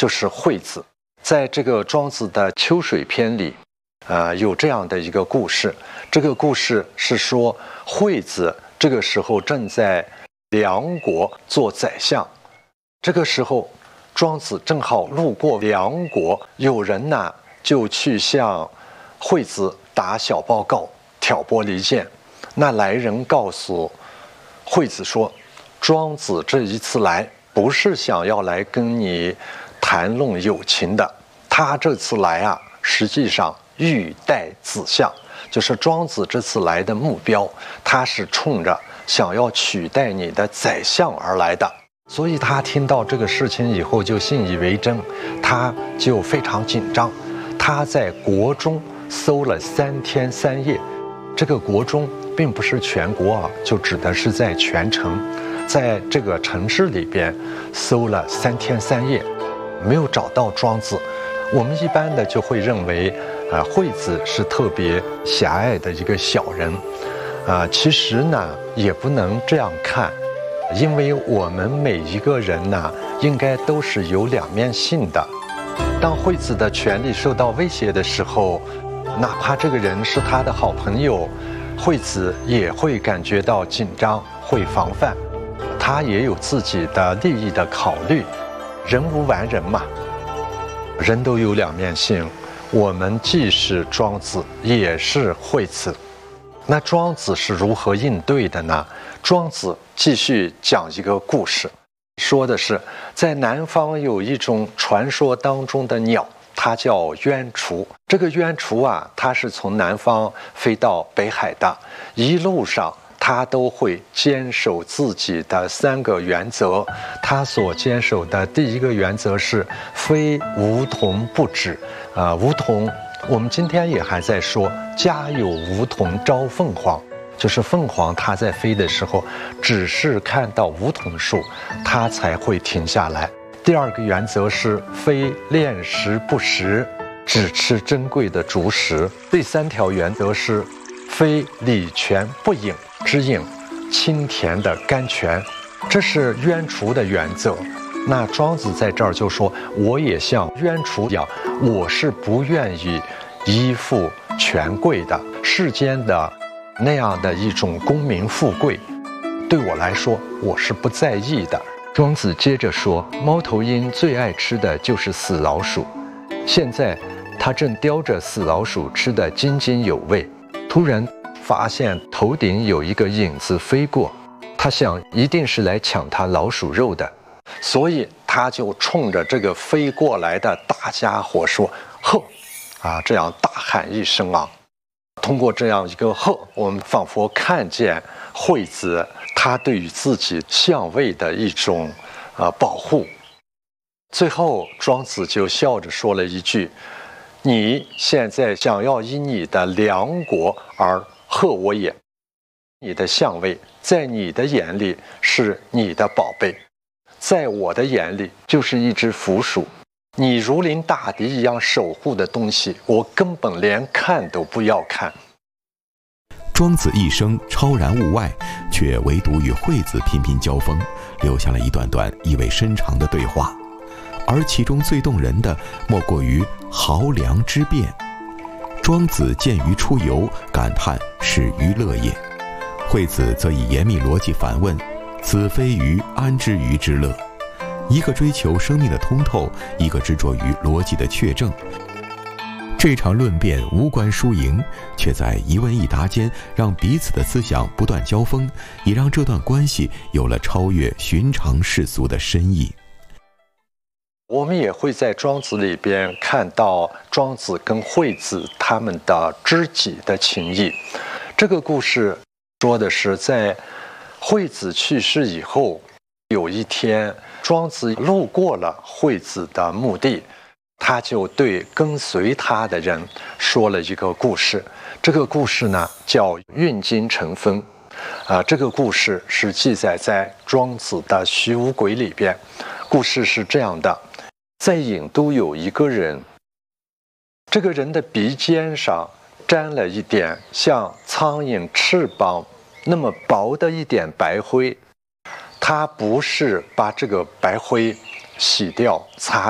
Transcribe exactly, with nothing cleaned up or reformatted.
就是惠子。在这个庄子的《秋水篇》里，呃，有这样的一个故事。这个故事是说，惠子这个时候正在梁国做宰相。这个时候，庄子正好路过梁国，有人呢就去向惠子打小报告，挑拨离间。那来人告诉惠子说，庄子这一次来不是想要来跟你谈论友情的，他这次来啊，实际上欲待子相，就是庄子这次来的目标，他是冲着想要取代你的宰相而来的。所以他听到这个事情以后就信以为真，他就非常紧张。他在国中搜了三天三夜，这个国中并不是全国啊，就指的是在全城，在这个城市里边搜了三天三夜，没有找到庄子。我们一般的就会认为，呃，惠子是特别狭隘的一个小人，啊、呃，其实呢也不能这样看。因为我们每一个人呢，应该都是有两面性的。当惠子的权利受到威胁的时候，哪怕这个人是他的好朋友，惠子也会感觉到紧张，会防范。他也有自己的利益的考虑，人无完人嘛，人都有两面性。我们既是庄子，也是惠子。那庄子是如何应对的呢？庄子继续讲一个故事，说的是在南方有一种传说当中的鸟，它叫鸢雏。这个鸢雏啊，它是从南方飞到北海的，一路上它都会坚守自己的三个原则。它所坚守的第一个原则是非梧桐不止。啊、呃，梧桐我们今天也还在说家有梧桐招凤凰，就是凤凰它在飞的时候，只是看到梧桐树，它才会停下来。第二个原则是非炼石不食，只吃珍贵的竹石。第三条原则是非礼泉不饮，只饮清甜的甘泉。这是鸢雏的原则。那庄子在这儿就说，我也像鸢雏一样，我是不愿意依附权贵的，世间的那样的一种功名富贵，对我来说我是不在意的。庄子接着说，猫头鹰最爱吃的就是死老鼠，现在他正叼着死老鼠吃得津津有味，突然发现头顶有一个影子飞过，他想一定是来抢他老鼠肉的，所以他就冲着这个飞过来的大家伙说呵，啊，这样大喊一声啊。通过这样一个呵，我们仿佛看见惠子他对于自己相位的一种呃保护。最后庄子就笑着说了一句，你现在想要以你的梁国而贺我也，你的相位在你的眼里是你的宝贝，在我的眼里就是一只腐鼠，你如临大敌一样守护的东西，我根本连看都不要看。 庄子一生超然物外，却唯独与惠子频频交锋，留下了一段段意味深长的对话。而其中最动人的莫过于濠梁之变。庄子见鱼出游，感叹是鱼乐也，惠子则以严密逻辑反问，子非鱼，安知鱼之乐？一个追求生命的通透，一个执着于逻辑的确证。这场论辩无关输赢，却在一问一答间让彼此的思想不断交锋，也让这段关系有了超越寻常世俗的深意。 我们也会在庄子里边看到庄子跟惠子他们的知己的情谊。这个故事说的是在惠子去世以后，有一天庄子路过了惠子的墓地，他就对跟随他的人说了一个故事。这个故事呢叫运金成风，啊、呃，这个故事是记载在庄子的《徐无鬼》里边。故事是这样的，在郢都有一个人，这个人的鼻尖上沾了一点像苍蝇翅膀那么薄的一点白灰，他不是把这个白灰洗掉擦